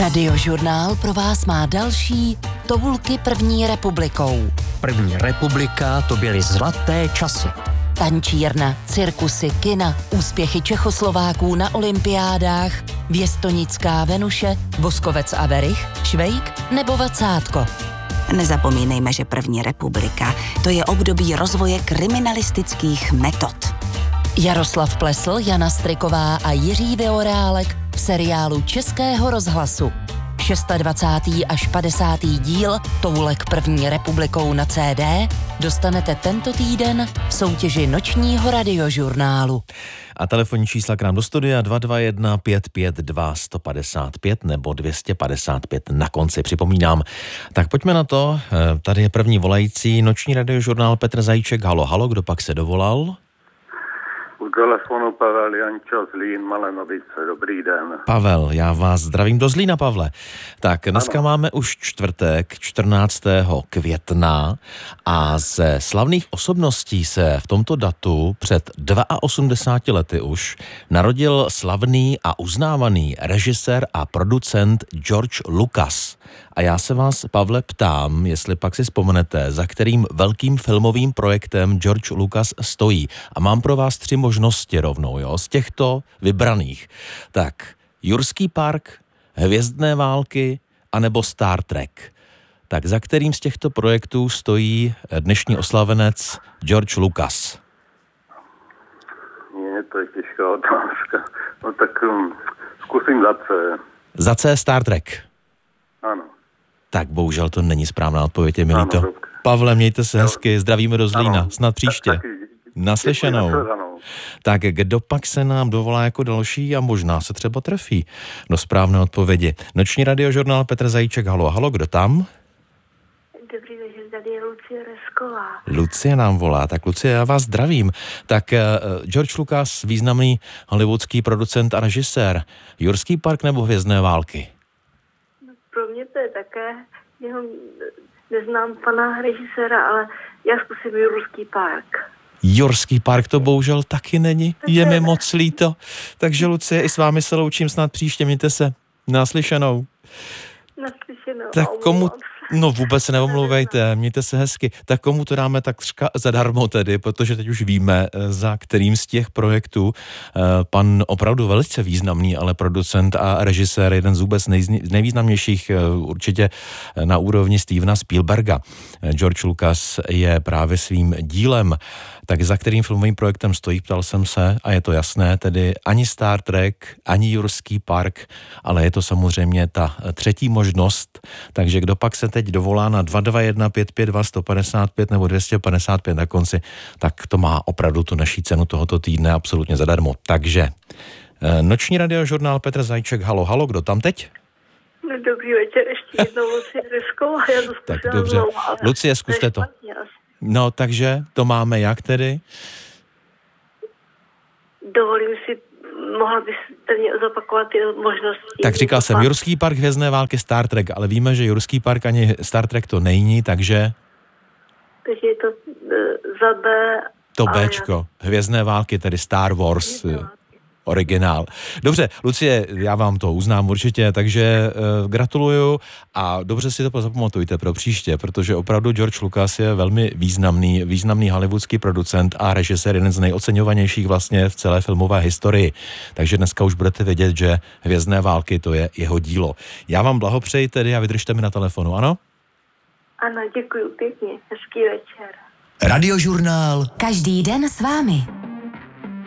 Radiožurnál pro vás má další Tovulky první republikou. První republika, to byly zlaté časy. Tančírna, cirkusy, kina, úspěchy Čechoslováků na olympiádách, Věstonická Venuše, Voskovec a Verich, Švejk nebo Vacátko. Nezapomínejme, že první republika, to je období rozvoje kriminalistických metod. Jaroslav Plesl, Jana Striková a Jiří Vyorálek v seriálu Českého rozhlasu. 26. až 50. díl Tovulek první republikou na CD dostanete tento týden v soutěži nočního radiožurnálu. A telefonní čísla k nám do studia 221 552 155 nebo 255 na konci, připomínám. Tak pojďme na to, tady je první volající, noční radiožurnál Petr Zajíček. Halo, halo, kdo pak se dovolal? U telefonu Pavel Jančo z Lín, Malenovice. Dobrý den. Pavel, já vás zdravím do Zlína, Pavle. Tak dneska máme už čtvrtek, 14. května a ze slavných osobností se v tomto datu před 82 lety už narodil slavný a uznávaný režisér a producent George Lucas. A já se vás, Pavle, ptám, jestli pak si vzpomenete, za kterým velkým filmovým projektem George Lucas stojí. A mám pro vás 3 možnosti rovnou, jo, z těchto vybraných. Tak, Jurský park, Hvězdné války, anebo Star Trek. Tak za kterým z těchto projektů stojí dnešní oslavenec George Lucas? Je to je těžká otázka. No tak zkusím za C. Za C Star Trek. Ano. Tak bohužel to není správná odpověď, je mi líto. Ano, Pavle, mějte se hezky, zdravíme do Zlína, snad příště. Tak, Naslyšenou. Tak kdo pak se nám dovolá jako další a možná se třeba trefí do správné odpovědi. Noční radiožurnál Petr Zajíček, halo, halo, kdo tam? Dobrý večer, tady je Lucie Resková. Lucie nám volá, tak Lucie, já vás zdravím. Tak George Lucas, významný hollywoodský producent a režisér, Jurský park nebo Hvězdné války? Pro mě to je také, jenom neznám pana režiséra, ale já zkusím Jurský park. Jurský park to bohužel taky není, je mi moc líto. Takže Lucie, i s vámi se loučím snad příště, mějte se naslyšenou. Naslyšenou. Tak komu, no vůbec se neomlouvejte, mějte se hezky. Tak komu to dáme tak zadarmo tedy, protože teď už víme, za kterým z těch projektů pan opravdu velice významný, ale producent a režisér, jeden z vůbec nejvýznamnějších určitě na úrovni Stevena Spielberga. George Lucas je právě svým dílem, tak za kterým filmovým projektem stojí, ptal jsem se, a je to jasné, tedy ani Star Trek, ani Jurský park, ale je to samozřejmě ta třetí možnost, takže kdo pak se teď dovolá na 221 552 155 nebo 255 na konci, tak to má opravdu tu naší cenu tohoto týdne absolutně zadarmo. Takže noční radiožurnál Petr Zajíček, halo, halo, kdo tam teď? Dobrý večer, ještě jednou Lucie Resková. Tak dobře, Lucie, zkuste to. No, takže to máme jak tedy? Dovolím si, mohla byste mě zopakovat ty možnosti. Tak říkal jsem, Jurský park, Hvězdné války, Star Trek, ale víme, že Jurský park ani Star Trek to není, takže... Takže je to za B. To Bčko, Hvězdné války, tedy Star Wars, originál. Dobře, Lucie, já vám to uznám určitě, takže gratuluju a dobře si to zapamatujte pro příště, protože opravdu George Lucas je velmi významný hollywoodský producent a režisér, jeden z nejoceňovanějších vlastně v celé filmové historii. Takže dneska už budete vědět, že Hvězdné války to je jeho dílo. Já vám blahopřeji tedy a vydržte mi na telefonu, ano? Ano, děkuji pěkně, hezký večer. Radiožurnál Každý den s vámi.